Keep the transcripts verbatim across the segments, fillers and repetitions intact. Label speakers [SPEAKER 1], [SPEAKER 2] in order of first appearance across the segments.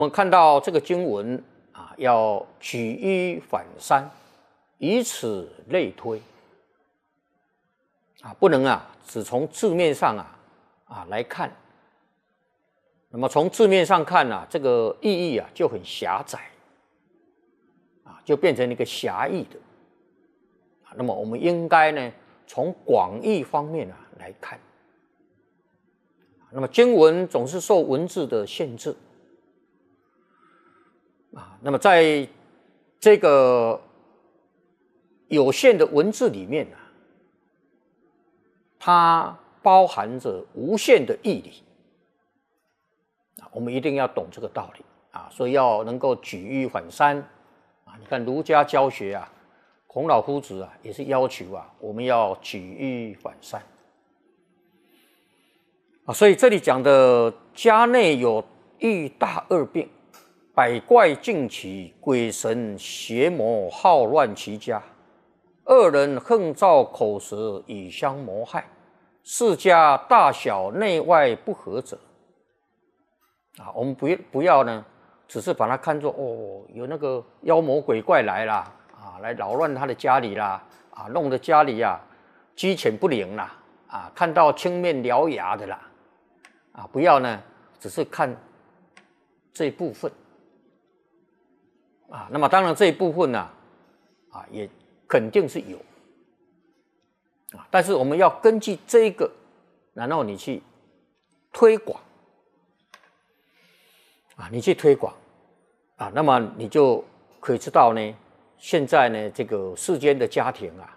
[SPEAKER 1] 我们看到这个经文啊，要举一反三，以此类推啊，不能啊只从字面上啊啊来看。那么从字面上看啊，这个意义啊就很狭窄啊，就变成一个狭义的。那么我们应该呢从广义方面啊来看。那么经文总是受文字的限制啊，那么在这个有限的文字里面啊，它包含着无限的义理啊，我们一定要懂这个道理啊，所以要能够举一反三啊。你看儒家教学啊，孔老夫子啊也是要求啊，我们要举一反三啊。所以这里讲的家内有一大二病，百怪竞起，鬼神邪魔好乱其家，二人横造口舌以相谋害，世家大小内外不和者啊，我们不不要呢，只是把它看作哦，有那个妖魔鬼怪来啦啊，来扰乱他的家里啦啊，弄得家里啊鸡犬不宁啦啊，看到青面獠牙的啦啊，不要呢，只是看这一部分啊。那么当然这一部分呢啊，也肯定是有啊，但是我们要根据这一个，然后你去推广啊，你去推广啊，那么你就可以知道呢，现在呢这个世间的家庭啊，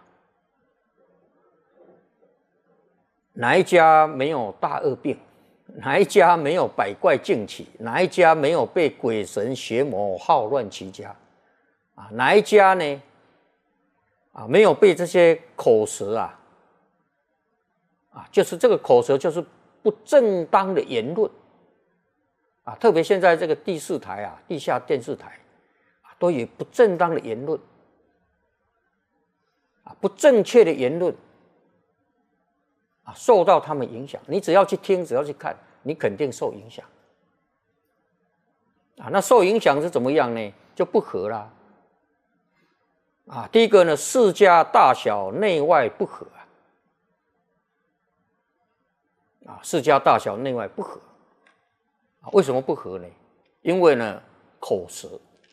[SPEAKER 1] 哪一家没有大恶病？哪一家没有百怪竞起？哪一家没有被鬼神邪魔好乱其家？啊，哪一家呢？啊，没有被这些口舌啊，啊，就是这个口舌就是不正当的言论啊，特别现在这个第四台啊，地下电视台啊，都有不正当的言论啊，不正确的言论。啊，受到他们影响，你只要去听，只要去看，你肯定受影响。啊，那受影响是怎么样呢？就不和啦。啊，第一个呢，世家大小内外不和啊。啊，世家大小内外不和。啊，为什么不和呢？因为呢，口舌。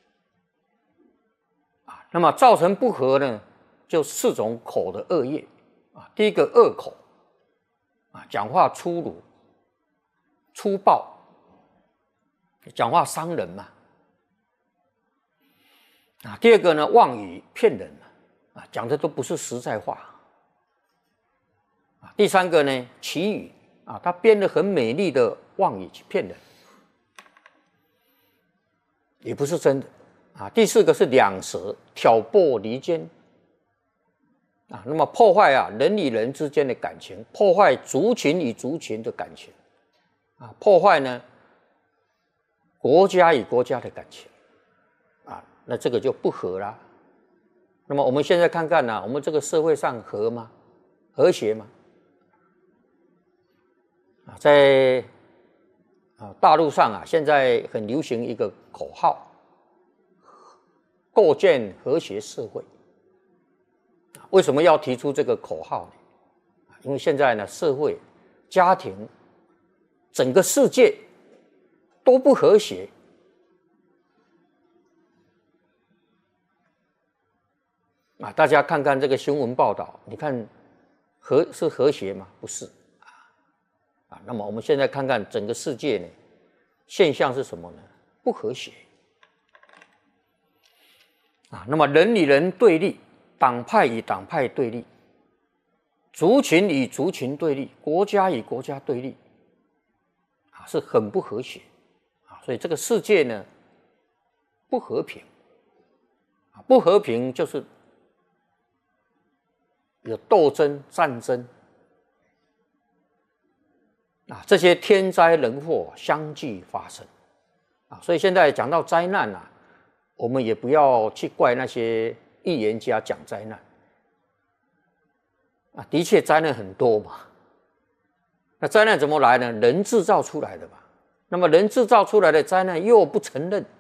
[SPEAKER 1] 啊，那么造成不和呢，就四种口的恶业。啊，第一个恶口。啊，讲话粗鲁、粗暴，讲话伤人嘛。啊，第二个呢，妄语骗人啊，讲的都不是实在话。啊，第三个呢，绮语啊，他编了很美丽的妄语去骗人，也不是真的。啊，第四个是两舌，挑拨离间。啊，那么破坏啊人与人之间的感情，破坏族群与族群的感情，啊，破坏呢国家与国家的感情，啊，那这个就不和啦。那么我们现在看看呢、啊，我们这个社会上和吗？和谐吗？啊，在啊大陆上啊，现在很流行一个口号：构建和谐社会。为什么要提出这个口号呢？因为现在呢，社会、家庭、整个世界都不和谐啊！大家看看这个新闻报道，你看和是和谐吗？不是啊啊！那么我们现在看看整个世界呢，现象是什么呢？不和谐啊！那么人与人对立。党派与党派对立，族群与族群对立，国家与国家对立，啊，是很不和谐啊。所以这个世界呢，不和平啊，不和平就是有斗争、战争啊，这些天灾人祸相继发生啊。所以现在讲到灾难啊，我们也不要去怪那些预言家讲灾难啊，的确灾难很多嘛。那灾难怎么来呢？人制造出来的嘛。 那么人制造出来的灾难又不承认，